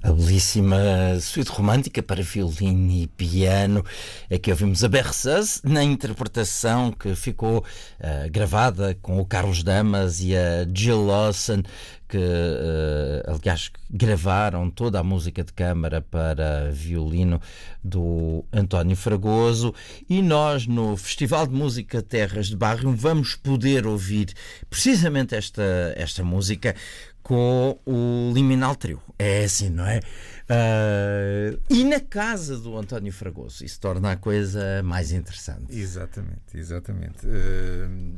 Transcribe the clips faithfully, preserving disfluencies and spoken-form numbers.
A belíssima suíte romântica para violino e piano. Aqui ouvimos a Berceuse na interpretação que ficou uh, gravada com o Carlos Damas e a Jill Lawson, que uh, aliás gravaram toda a música de câmara para violino do António Fragoso. E nós no Festival de Música Terras de Barrium vamos poder ouvir precisamente esta, esta música com o Liminal Trio. É assim, não é? Uh, e na casa do António Fragoso. Isso torna a coisa mais interessante. Exatamente, exatamente. Uh,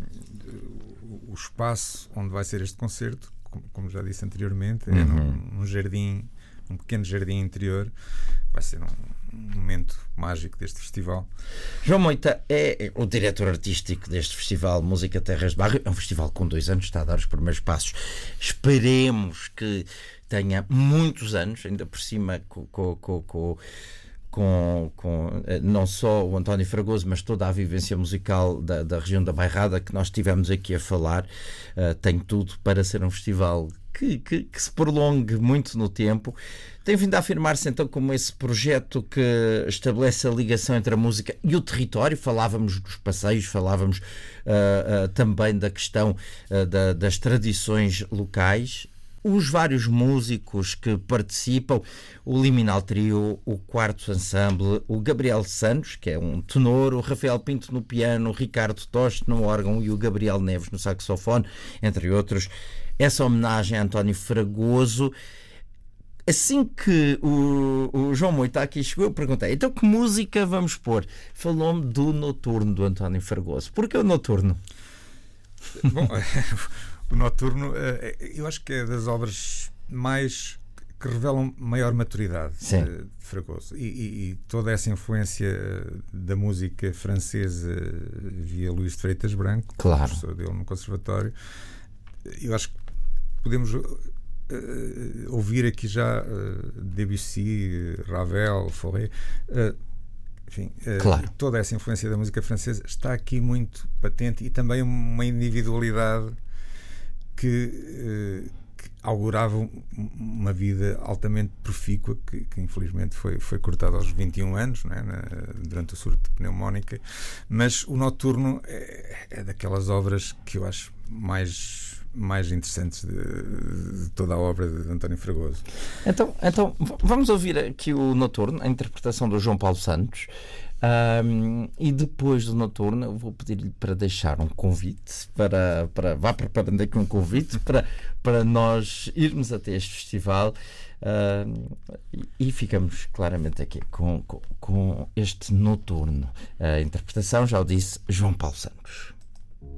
o espaço onde vai ser este concerto, como, como já disse anteriormente, é uhum. num, num jardim, um pequeno jardim interior. Vai ser um, um momento mágico deste festival. João Moita é o diretor artístico deste festival Música Terras de Barrium. É um festival com dois anos, está a dar os primeiros passos. Esperemos que tenha muitos anos, ainda por cima com, com, com, com, com, com não só o António Fragoso, mas toda a vivência musical da, da região da Bairrada que nós estivemos aqui a falar. Uh, tem tudo para ser um festival Que, que, que se prolongue muito no tempo. Tem vindo a afirmar-se então como esse projeto que estabelece a ligação entre a música e o território. Falávamos dos passeios, falávamos uh, uh, também da questão uh, da, das tradições locais. Os vários músicos que participam, o Liminal Trio, o Quarto Ensemble, o Gabriel Santos, que é um tenor, o Rafael Pinto no piano, o Ricardo Toste no órgão e o Gabriel Neves no saxofone, entre outros. Essa homenagem a António Fragoso. Assim que o, o João Moita aqui chegou, eu perguntei, então que música vamos pôr? Falou-me do Noturno do António Fragoso. Porquê o Noturno? Bom, o Noturno, eu acho que é das obras mais que revelam maior maturidade Sim. de Fragoso. E, e, e toda essa influência da música francesa via Luís de Freitas Branco, claro. professor dele no Conservatório. Eu acho que podemos uh, ouvir aqui já uh, Debussy, Ravel, Fauré, uh, enfim, uh, claro. toda essa influência da música francesa está aqui muito patente, e também uma individualidade que, uh, que augurava uma vida altamente profícua, que, que infelizmente foi, foi cortada aos vinte e um anos, não é? Na, durante o surto de pneumónica. Mas o Noturno é, é daquelas obras que eu acho mais mais interessantes de, de toda a obra de António Fragoso. Então, então vamos ouvir aqui o Noturno, a interpretação do João Paulo Santos, um, e depois do Noturno eu vou pedir-lhe para deixar um convite, para, para vá preparando aqui um convite para, para nós irmos até este festival, uh, e, e ficamos claramente aqui com, com, com este Noturno. A interpretação, já o disse, João Paulo Santos.